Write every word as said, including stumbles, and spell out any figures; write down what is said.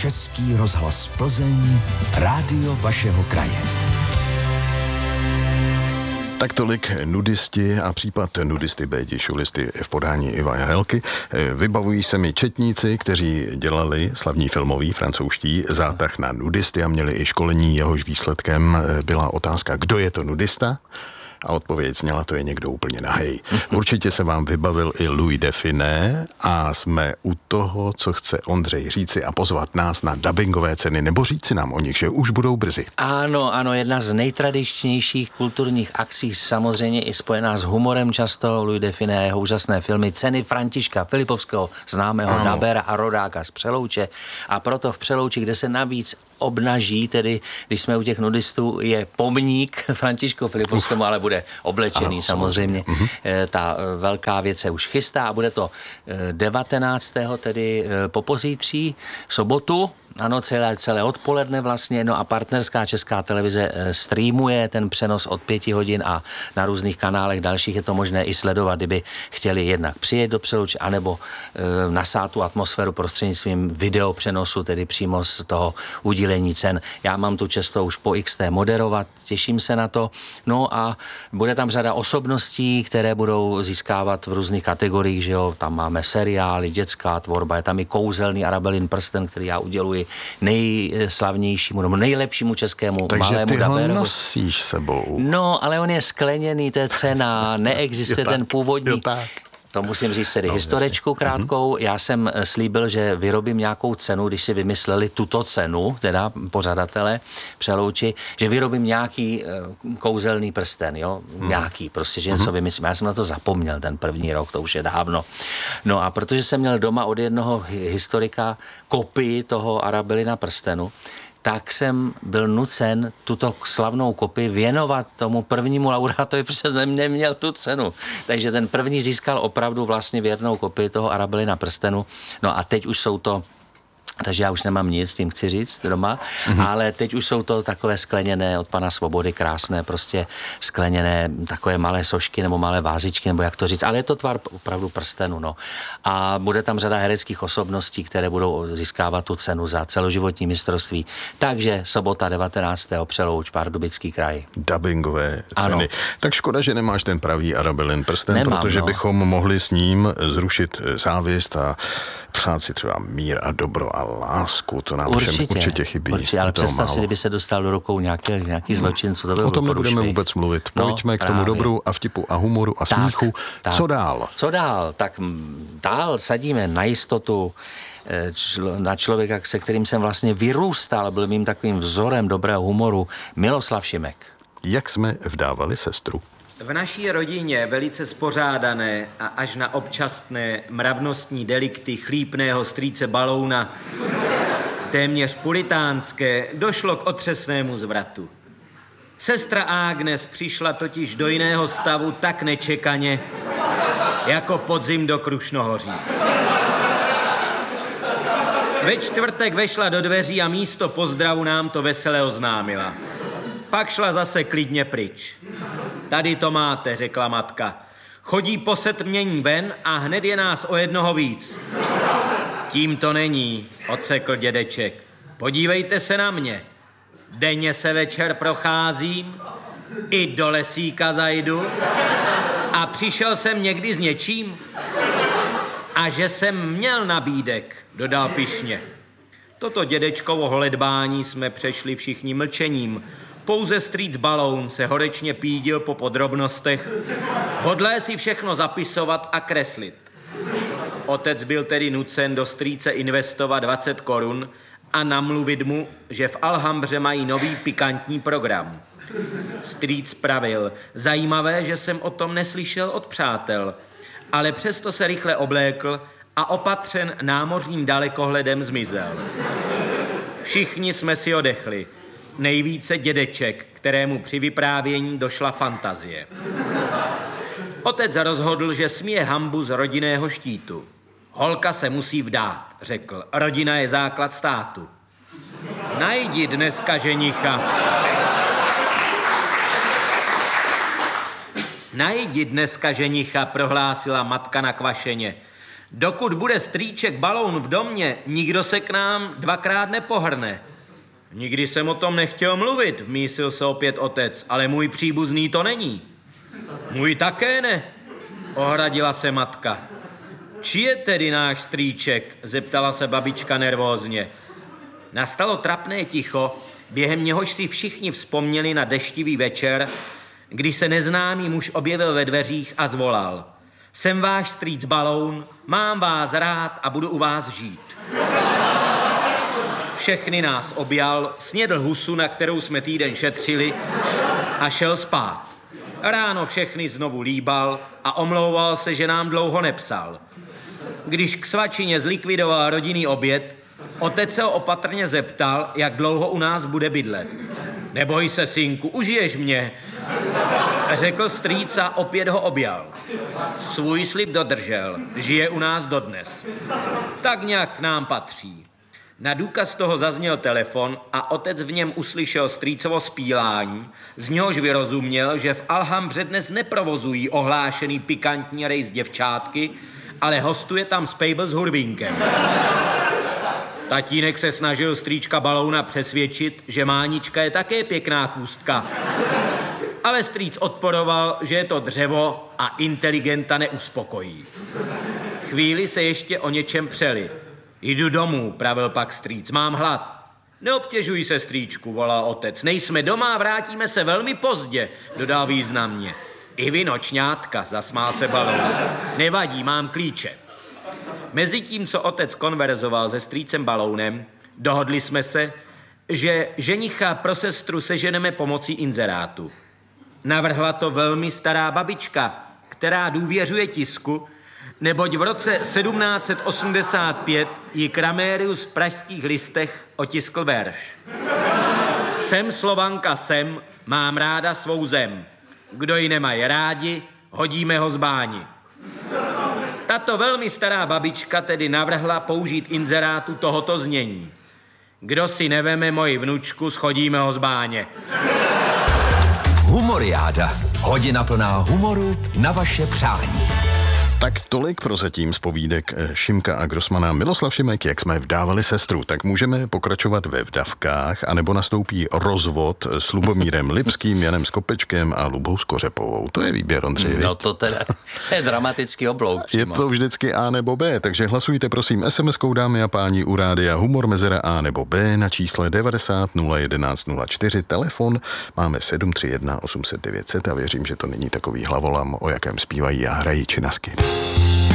Český rozhlas Plzeň, rádio vašeho kraje. Tak tolik nudisti a případ nudisty Bédi Šulisty v podání Ivana Helky. Vybavují se mi četníci, kteří dělali slavní filmový francouzští zátah na nudisty a měli i školení, jehož výsledkem byla otázka, kdo je to nudista? A odpověď zněla, to je někdo úplně nahej. Určitě se vám vybavil i Louis Define a jsme u toho, co chce Ondřej říci a pozvat nás na dabingové ceny, nebo říci nám o nich, že už budou brzy. Ano, ano, jedna z nejtradičnějších kulturních akcí, samozřejmě i spojená s humorem často, Louis Define a jeho úžasné filmy, ceny Františka Filipovského, známého ano. dabera a rodáka z Přelouče. A proto v Přelouči, kde se navíc obnaží, tedy když jsme u těch nudistů, je pomník Františku Filipovskému, ale bude oblečený ano, samozřejmě. samozřejmě. Ta velká věc se už chystá a bude to devatenáctého tedy popozítří, sobotu, ano, celé, celé odpoledne vlastně, no a partnerská Česká televize streamuje ten přenos od pěti hodin a na různých kanálech dalších je to možné i sledovat, kdyby chtěli jednak přijet do Přelouče, anebo e, nasát tu atmosféru prostřednictvím videopřenosu, tedy přímo z toho udílení cen. Já mám tu čest to už po X T moderovat, těším se na to. No a bude tam řada osobností, které budou získávat v různých kategoriích, že jo, tam máme seriály, dětská tvorba, je tam i kouzelný Arabelin prsten, který já uděluji nejslavnějšímu, nebo nejlepšímu českému takže malému daberovi. Takže ty ho nosíš sebou. No, ale on je skleněný, to je cena, neexistuje ten původní. Jo, tak. To musím říct tedy no, historičku krátkou. Já jsem slíbil, že vyrobím nějakou cenu, když si vymysleli tuto cenu, teda pořadatele Přelouči, že vyrobím nějaký uh, kouzelný prsten, jo, hmm. nějaký, prostě, že něco hmm. vymyslím. Já jsem na to zapomněl ten první rok, to už je dávno. No a protože jsem měl doma od jednoho historika kopii toho Arabelina prstenu, tak jsem byl nucen tuto slavnou kopii věnovat tomu prvnímu laureátovi, protože jsem neměl tu cenu. Takže ten první získal opravdu vlastně věrnou kopii toho Arabelina prstenu. No a teď už jsou to, takže já už nemám nic, tím chci říct doma, mm-hmm. ale teď už jsou to takové skleněné od pana Svobody, krásné, prostě skleněné takové malé sošky nebo malé vázičky, nebo jak to říct, ale je to tvar opravdu prstenu, no. A bude tam řada hereckých osobností, které budou získávat tu cenu za celoživotní mistrovství. Takže sobota devatenáctého Přelouč, Pardubický kraj. Dabingové ceny. Ano. Tak škoda, že nemáš ten pravý Arabelin prsten, Nemám, protože no. bychom mohli s ním zrušit závist a přát si třeba mír a dobro a lásku, to nám určitě, všem určitě chybí. Určitě, ale představ málo. Si, kdyby se dostal do rukou nějaký, nějaký zločinců, to by o tom nebudeme vůbec mluvit. Pojďme no, k tomu právě. Dobru a vtipu a humoru a tak, smíchu. Tak. Co dál? Co dál? Tak dál sadíme na jistotu člo, na člověka, se kterým jsem vlastně vyrůstal, byl mým takovým vzorem dobrého humoru, Miloslav Šimek. Jak jsme vdávali sestru? V naší rodině velice spořádané a až na občasné mravnostní delikty chlípného strýce Balouna, téměř puritánské, došlo k otřesnému zvratu. Sestra Agnes přišla totiž do jiného stavu tak nečekaně, jako podzim do Krušnohoří. Ve čtvrtek vešla do dveří a místo pozdravu nám to vesele oznámila. Pak šla zase klidně pryč. Tady to máte, řekla matka. Chodí po setmění ven a hned je nás o jednoho víc. Tím to není, odsekl dědeček. Podívejte se na mě. Denně se večer procházím, i do lesíka zajdu a přišel jsem někdy s něčím. A že jsem měl nabídek, dodal pyšně. Toto dědečkovo holedbání jsme přešli všichni mlčením. Pouze strýc Baloun se horečně pídil po podrobnostech, hodlé si všechno zapisovat a kreslit. Otec byl tedy nucen do strýce investovat dvacet korun a namluvit mu, že v Alhambře mají nový pikantní program. Strýc pravil, zajímavé, že jsem o tom neslyšel od přátel, ale přesto se rychle oblékl a opatřen námořním dalekohledem zmizel. Všichni jsme si odechli. Nejvíce dědeček, kterému při vyprávění došla fantazie. Otec rozhodl, že smije hanbu z rodinného štítu. Holka se musí vdát, řekl. Rodina je základ státu. Najdi dneska ženicha. Najdi dneska ženicha, prohlásila matka nakvašeně. Dokud bude strýček Baloun v domě, nikdo se k nám dvakrát nepohrne. Nikdy jsem o tom nechtěl mluvit, vmísil se opět otec, ale můj příbuzný to není. Můj také ne, ohradila se matka. Či je tedy náš strýček, zeptala se babička nervózně. Nastalo trapné ticho, během něhož si všichni vzpomněli na deštivý večer, kdy se neznámý muž objevil ve dveřích a zvolal. Jsem váš strýc Baloun, mám vás rád a budu u vás žít. Všechny nás objal, snědl husu, na kterou jsme týden šetřili, a šel spát. Ráno všechny znovu líbal a omlouval se, že nám dlouho nepsal. Když k svačině zlikvidoval rodinný oběd, otec se ho opatrně zeptal, jak dlouho u nás bude bydlet. Neboj se, synku, užiješ mě, řekl strýc a opět ho objal. Svůj slib dodržel, žije u nás dodnes. Tak nějak k nám patří. Na důkaz toho zazněl telefon a otec v něm uslyšel strýcovo zpílání, z něhož vyrozuměl, že v Alhambře dnes neprovozují ohlášený pikantní rejs děvčátky, ale hostuje tam Spejbl s hurvínkem. Tatínek se snažil strýčka Balouna přesvědčit, že Mánička je také pěkná kůstka. Ale strýc odporoval, že je to dřevo a inteligenta neuspokojí. Chvíli se ještě o něčem přeli. Jdu domů, pravil pak strýc, mám hlad. Neobtěžuj se, strýčku, volal otec. Nejsme doma, vrátíme se velmi pozdě, dodal významně. I vy, nočňátka, zasmál se Baloun. Nevadí, mám klíče. Mezitím, co otec konverzoval se strýcem Balounem, dohodli jsme se, že ženicha pro sestru seženeme pomocí inzerátu. Navrhla to velmi stará babička, která důvěřuje tisku, neboť v roce sedmnáct set osmdesát pět ji Kramérius v Pražských listech otiskl verš. Jsem Slovanka, jsem, mám ráda svou zem. Kdo ji nemají rádi, hodíme ho z báni. Tato velmi stará babička tedy navrhla použít inzerátu tohoto znění. Kdo si neveme moji vnučku, schodíme ho z báně. Humoriáda. Hodina plná humoru na vaše přání. Tak tolik prozatím z povídek Šimka a Grossmana. Miloslav Šimek, jak jsme vdávali sestru, tak můžeme pokračovat ve vdavkách, anebo nastoupí rozvod s Lubomírem Lipským, Janem Skopečkem a Lubou Skořepovou. To je výběr, Ondřej. No to teda je dramatický oblouk. Je to vždycky A nebo B, takže hlasujte prosím es em eskou, dámy a páni, u rádia Humor mezera A nebo B na čísle devadesát nula jedenáct nula čtyři. Telefon máme sedm tři jedna osm set devět set a věřím, že to není takový hlavolam, o jakém zpívají Já hrají činasky.